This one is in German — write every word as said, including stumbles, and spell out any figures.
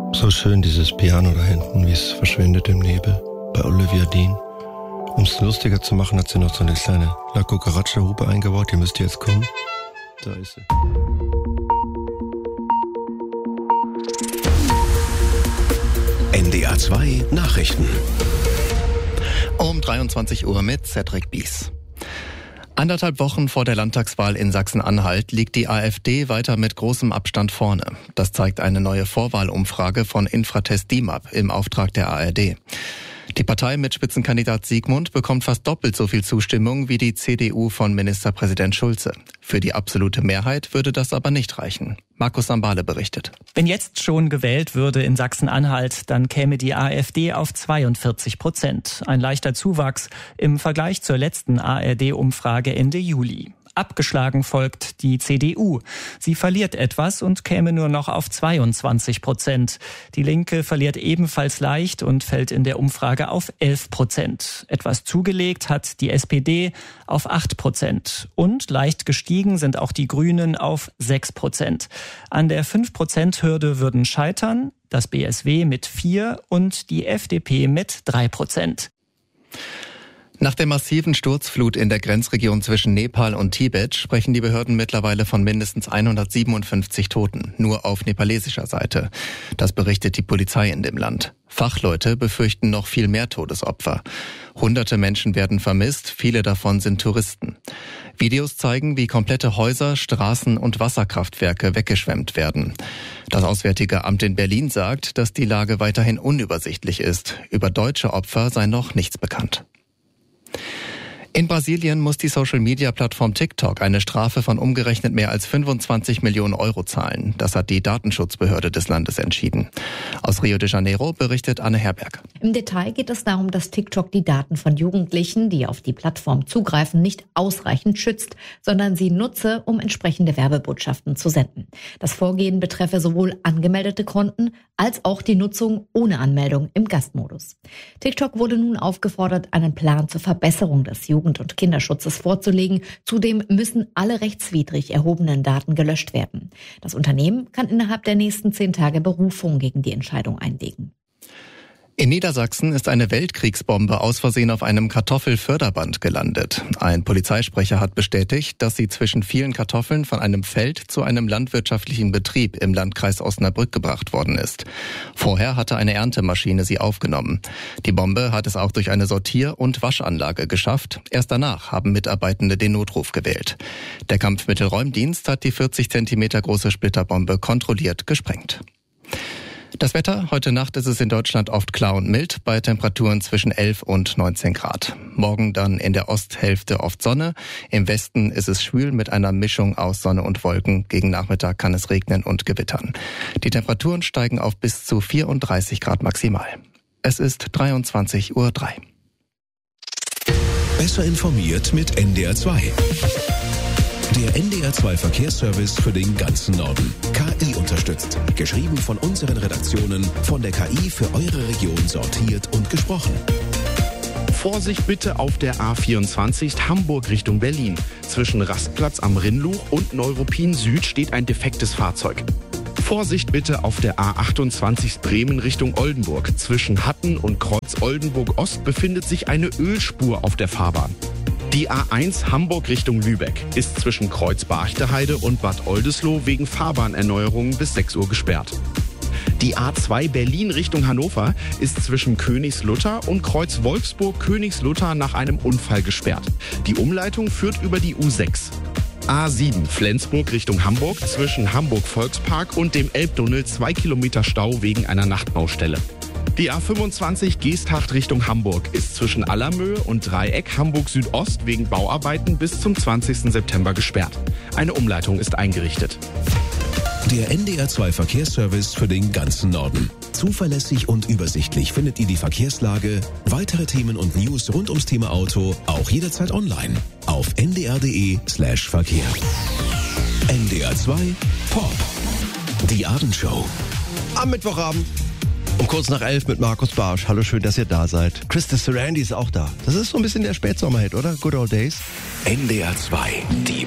So schön dieses Piano da hinten, wie es verschwindet im Nebel. Bei Olivia Dean. Um es lustiger zu machen, hat sie noch so eine kleine La Cucaracha-Hupe eingebaut. Die müsste jetzt kommen. Da ist sie. N D R zwei Nachrichten. Um dreiundzwanzig Uhr mit Cedric Bies. Anderthalb Wochen vor der Landtagswahl in Sachsen-Anhalt liegt die AfD weiter mit großem Abstand vorne. Das zeigt eine neue Vorwahlumfrage von Infratest D I M A P im Auftrag der A R D. Die Partei mit Spitzenkandidat Siegmund bekommt fast doppelt so viel Zustimmung wie die C D U von Ministerpräsident Schulze. Für die absolute Mehrheit würde das aber nicht reichen. Markus Sambale berichtet. Wenn jetzt schon gewählt würde in Sachsen-Anhalt, dann käme die AfD auf zweiundvierzig Prozent. Ein leichter Zuwachs im Vergleich zur letzten A R D-Umfrage Ende Juli. Abgeschlagen folgt die C D U. Sie verliert etwas und käme nur noch auf zweiundzwanzig Prozent. Die Linke verliert ebenfalls leicht und fällt in der Umfrage auf elf Prozent. Etwas zugelegt hat die S P D auf acht Prozent. Und leicht gestiegen sind auch die Grünen auf sechs Prozent. An der fünf Prozent Hürde würden scheitern das B S W mit vier und die F D P mit drei Prozent. Nach der massiven Sturzflut in der Grenzregion zwischen Nepal und Tibet sprechen die Behörden mittlerweile von mindestens hundertsiebenundfünfzig Toten, nur auf nepalesischer Seite. Das berichtet die Polizei in dem Land. Fachleute befürchten noch viel mehr Todesopfer. Hunderte Menschen werden vermisst, viele davon sind Touristen. Videos zeigen, wie komplette Häuser, Straßen und Wasserkraftwerke weggeschwemmt werden. Das Auswärtige Amt in Berlin sagt, dass die Lage weiterhin unübersichtlich ist. Über deutsche Opfer sei noch nichts bekannt. In Brasilien muss die Social-Media-Plattform TikTok eine Strafe von umgerechnet mehr als fünfundzwanzig Millionen Euro zahlen. Das hat die Datenschutzbehörde des Landes entschieden. Aus Rio de Janeiro berichtet Anne Herberg. Im Detail geht es darum, dass TikTok die Daten von Jugendlichen, die auf die Plattform zugreifen, nicht ausreichend schützt, sondern sie nutze, um entsprechende Werbebotschaften zu senden. Das Vorgehen betreffe sowohl angemeldete Konten als auch die Nutzung ohne Anmeldung im Gastmodus. TikTok wurde nun aufgefordert, einen Plan zur Verbesserung des Jugend- und Kinderschutzes vorzulegen. Zudem müssen alle rechtswidrig erhobenen Daten gelöscht werden. Das Unternehmen kann innerhalb der nächsten zehn Tage Berufung gegen die Entscheidung einlegen. In Niedersachsen ist eine Weltkriegsbombe aus Versehen auf einem Kartoffelförderband gelandet. Ein Polizeisprecher hat bestätigt, dass sie zwischen vielen Kartoffeln von einem Feld zu einem landwirtschaftlichen Betrieb im Landkreis Osnabrück gebracht worden ist. Vorher hatte eine Erntemaschine sie aufgenommen. Die Bombe hat es auch durch eine Sortier- und Waschanlage geschafft. Erst danach haben Mitarbeitende den Notruf gewählt. Der Kampfmittelräumdienst hat die vierzig Zentimeter große Splitterbombe kontrolliert gesprengt. Das Wetter, heute Nacht ist es in Deutschland oft klar und mild, bei Temperaturen zwischen elf und neunzehn Grad. Morgen dann in der Osthälfte oft Sonne, im Westen ist es schwül mit einer Mischung aus Sonne und Wolken. Gegen Nachmittag kann es regnen und gewittern. Die Temperaturen steigen auf bis zu vierunddreißig Grad maximal. Es ist dreiundzwanzig Uhr drei. Besser informiert mit N D R zwei. Der N D R zwei Verkehrsservice für den ganzen Norden. K I unterstützt. Geschrieben von unseren Redaktionen, von der K I für eure Region sortiert und gesprochen. Vorsicht bitte auf der A vierundzwanzig Hamburg Richtung Berlin. Zwischen Rastplatz am Rinnluch und Neuruppin Süd steht ein defektes Fahrzeug. Vorsicht bitte auf der A achtundzwanzig Bremen Richtung Oldenburg. Zwischen Hatten und Kreuz Oldenburg Ost befindet sich eine Ölspur auf der Fahrbahn. Die A eins Hamburg Richtung Lübeck ist zwischen Kreuz Barchteheide und Bad Oldesloe wegen Fahrbahnerneuerungen bis sechs Uhr gesperrt. Die A zwei Berlin Richtung Hannover ist zwischen Königslutter und Kreuz Wolfsburg-Königslutter nach einem Unfall gesperrt. Die Umleitung führt über die U sechs. A sieben Flensburg Richtung Hamburg zwischen Hamburg Volkspark und dem Elbtunnel zwei Kilometer Stau wegen einer Nachtbaustelle. Die A fünfundzwanzig Geesthacht Richtung Hamburg ist zwischen Allermöhe und Dreieck Hamburg Südost wegen Bauarbeiten bis zum zwanzigsten September gesperrt. Eine Umleitung ist eingerichtet. Der N D R zwei Verkehrsservice für den ganzen Norden. Zuverlässig und übersichtlich findet ihr die Verkehrslage, weitere Themen und News rund ums Thema Auto auch jederzeit online auf n d r punkt d e slash verkehr. N D R zwei Pop. Die Abendshow. Am Mittwochabend um kurz nach elf mit Markus Barsch. Hallo, schön, dass ihr da seid. Krista Sarandon ist auch da. Das ist so ein bisschen der Spätsommerhit, oder? Good Old Days. N D R zwei, die